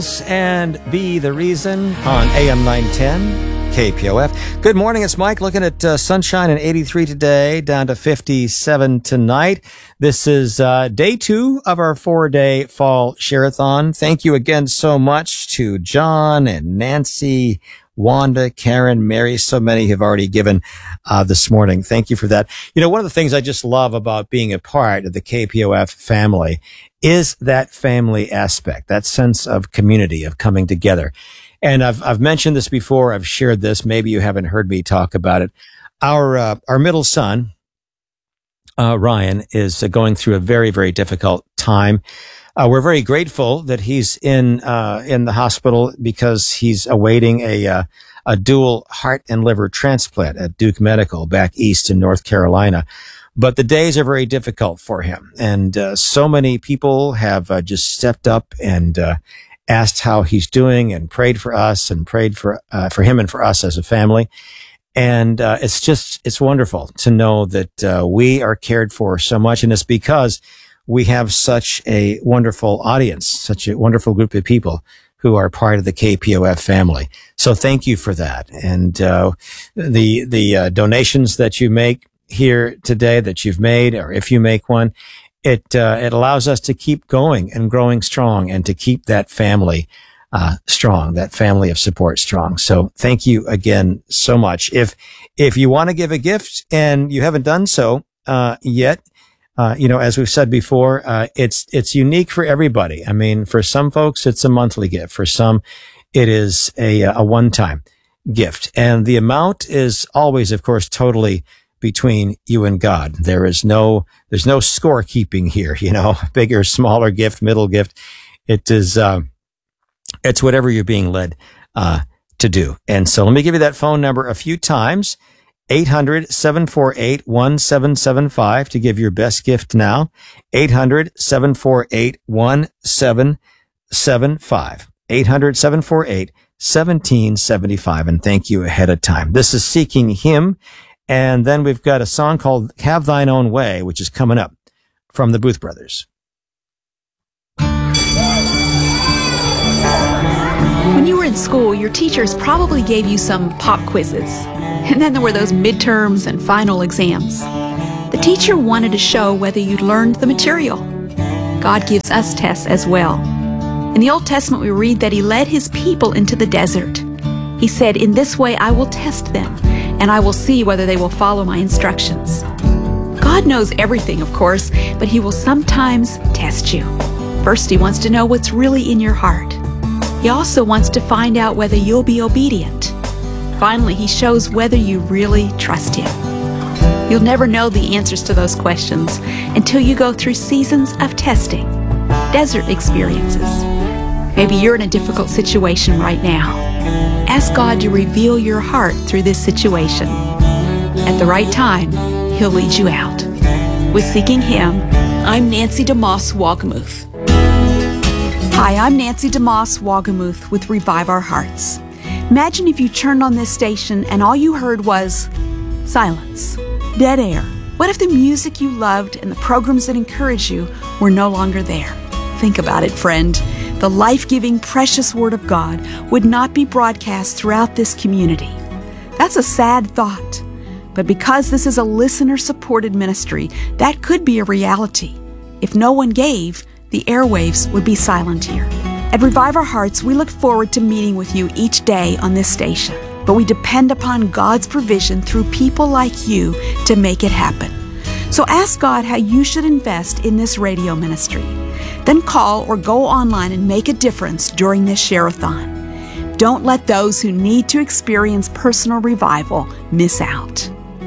And Be the Reason on AM 910 KPOF. Good morning, it's Mike looking at sunshine and 83 today, down to 57 tonight. This is day 2 of our 4-day fall share-a-thon. Thank you again so much to John and Nancy, Wanda, Karen, Mary. So many have already given this morning. Thank you for that. You know, one of the things I just love about being a part of the KPOF family is that family aspect, that sense of community, of coming together. And I've mentioned this before. I've shared this. Maybe you haven't heard me talk about it. Our middle son, Ryan, is going through a very, very difficult time. We're very grateful that he's in the hospital because he's awaiting a dual heart and liver transplant at Duke Medical back east in North Carolina. But the days are very difficult for him. And so many people have just stepped up and asked how he's doing and prayed for us and prayed for him and for us as a family. And it's wonderful to know that we are cared for so much. And it's because we have such a wonderful audience, such a wonderful group of people who are part of the KPOF family. So thank you for that. And the donations that you make here today that you've made, or if you make one, it allows us to keep going and growing strong and to keep that family strong, that family of support strong. So thank you again so much. If you want to give a gift and you haven't done so yet, as we've said before, it's unique for everybody. I mean, for some folks, it's a monthly gift. For some, it is a one-time gift. And the amount is always, of course, totally between you and God. There's no scorekeeping here, bigger, smaller gift, middle gift. It is, it's whatever you're being led, to do. And so let me give you that phone number a few times. 800-748-1775 to give your best gift now. 800-748-1775. 800-748-1775. And thank you ahead of time. This is Seeking Him. And then we've got a song called Have Thine Own Way, which is coming up from the Booth Brothers. When you were in school, your teachers probably gave you some pop quizzes. And then there were those midterms and final exams. The teacher wanted to show whether you'd learned the material. God gives us tests as well. In the Old Testament, we read that He led His people into the desert. He said, "In this way I will test them, and I will see whether they will follow my instructions." God knows everything, of course, but He will sometimes test you. First, He wants to know what's really in your heart. He also wants to find out whether you'll be obedient. Finally, He shows whether you really trust Him. You'll never know the answers to those questions until you go through seasons of testing, desert experiences. Maybe you're in a difficult situation right now. Ask God to reveal your heart through this situation. At the right time, He'll lead you out. With Seeking Him, I'm Nancy DeMoss Wagamuth. Hi, I'm Nancy DeMoss Wagamuth with Revive Our Hearts. Imagine if you turned on this station and all you heard was silence, dead air. What if the music you loved and the programs that encouraged you were no longer there? Think about it, friend. The life-giving, precious Word of God would not be broadcast throughout this community. That's a sad thought. But because this is a listener-supported ministry, that could be a reality. If no one gave, the airwaves would be silent here. At Revive Our Hearts, we look forward to meeting with you each day on this station. But we depend upon God's provision through people like you to make it happen. So ask God how you should invest in this radio ministry. Then call or go online and make a difference during this share-a-thon. Don't let those who need to experience personal revival miss out.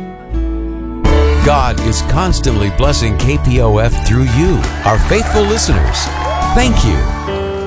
God is constantly blessing KPOF through you, our faithful listeners. Thank you.